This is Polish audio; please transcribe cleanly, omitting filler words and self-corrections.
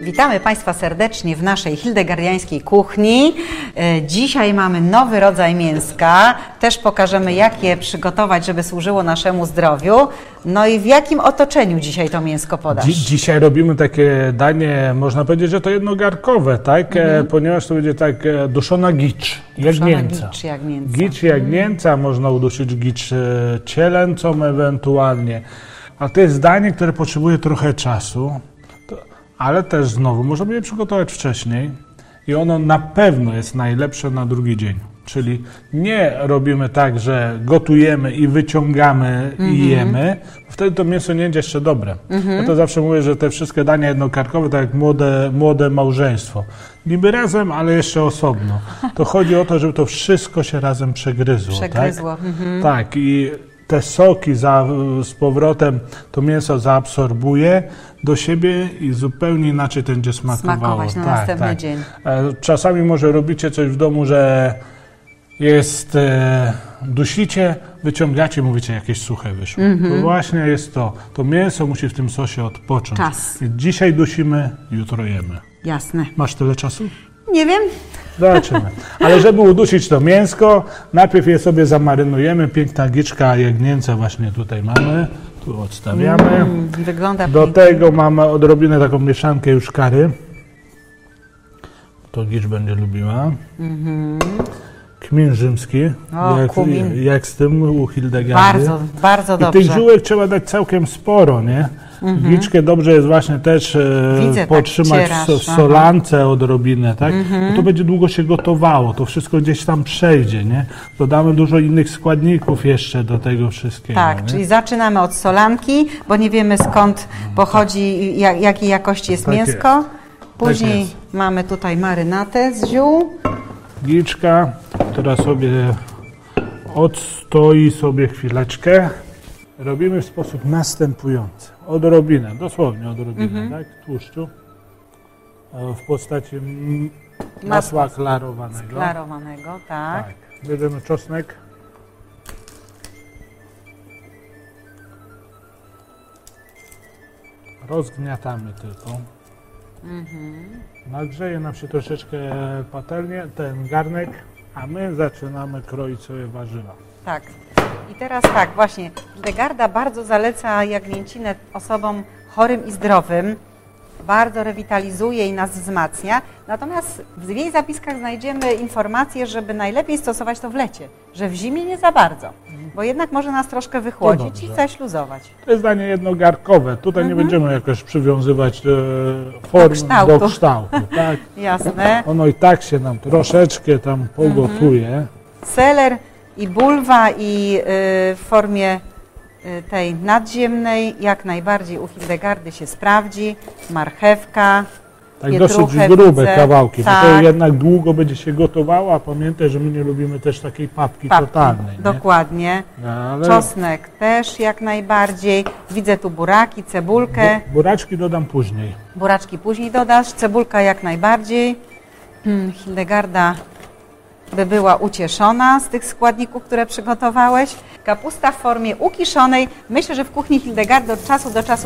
Witamy Państwa serdecznie w naszej hildegardiańskiej kuchni. Dzisiaj mamy nowy rodzaj mięska. Też pokażemy, jak je przygotować, żeby służyło naszemu zdrowiu. No i w jakim otoczeniu dzisiaj to mięsko podasz? Dzisiaj robimy takie danie, można powiedzieć, że to jednogarkowe, tak? Ponieważ to będzie tak duszona gicz, jagnięca. Gicz jagnięca, można udusić gicz cielęcą ewentualnie. A to jest danie, które potrzebuje trochę czasu. Ale też znowu możemy je przygotować wcześniej i ono na pewno jest najlepsze na drugi dzień. Czyli nie robimy tak, że gotujemy i wyciągamy i jemy, wtedy to mięso nie będzie jeszcze dobre. Ja to zawsze mówię, że te wszystkie dania jednokarkowe, tak jak młode małżeństwo. Niby razem, ale jeszcze osobno. To chodzi o to, żeby to wszystko się razem przegryzło. Przegryzło. Tak, tak i te soki z powrotem to mięso zaabsorbuje do siebie i zupełnie inaczej to będzie smakowało. Smakować na następny dzień. Czasami może robicie coś w domu, że jest dusicie, wyciągacie, mówicie, jakieś suche wyszło. To właśnie jest to. To mięso musi w tym sosie odpocząć. Czas. Dzisiaj dusimy, jutro jemy. Jasne. Masz tyle czasu? Nie wiem. Zobaczymy. Ale żeby udusić to mięsko, najpierw je sobie zamarynujemy. Piękna giczka jagnięca właśnie tutaj mamy. Tu odstawiamy. Wygląda Do pięknie. tego mamy odrobinę taką mieszankę już curry. To gicz będzie lubiła. Kmin rzymski. Jak z tym u Hildegardy. Bardzo I dobrze. tych żyłek trzeba dać całkiem sporo, nie? Giczkę dobrze jest właśnie też potrzymać w solance odrobinę, tak? Bo to będzie długo się gotowało, to wszystko gdzieś tam przejdzie, nie? Dodamy dużo innych składników jeszcze do tego wszystkiego. Tak, nie? czyli zaczynamy od solanki, bo nie wiemy skąd pochodzi, jakiej jakości jest Tak mięsko. Później jest. mamy tutaj marynatę z ziół. Giczka, która sobie odstoi sobie chwileczkę. Robimy w sposób następujący. Odrobinę, dosłownie odrobinę, tak? Tłuszczu w postaci masła klarowanego. Klarowanego, tak. Bierzemy czosnek. Rozgniatamy tylko. Nagrzeje nam się troszeczkę patelnię, ten garnek, a my zaczynamy kroić sobie warzywa. Tak. I teraz tak, właśnie, Hildegarda bardzo zaleca jagnięcinę osobom chorym i zdrowym, bardzo rewitalizuje i nas wzmacnia, natomiast w jej zapiskach znajdziemy informację, żeby najlepiej stosować to w lecie, że w zimie nie za bardzo, bo jednak może nas troszkę wychłodzić i zaśluzować. To jest danie jednogarkowe, tutaj nie będziemy jakoś przywiązywać form do kształtu. Tak? Jasne. Ono i tak się nam troszeczkę tam pogotuje. Seler i bulwa i w formie tej nadziemnej jak najbardziej u Hildegardy się sprawdzi. Marchewka, Tak dosyć grube kawałki, bo to jednak długo będzie się gotowało, a pamiętaj, że my nie lubimy też takiej papki totalnej. Nie? Dokładnie. Ale Czosnek też jak najbardziej. Widzę tu buraki, cebulkę. buraczki dodam później. Buraczki później dodasz, cebulka jak najbardziej. Hildegarda by była ucieszona z tych składników, które przygotowałeś. Kapusta w formie ukiszonej. Myślę, że w kuchni Hildegardy od czasu do czasu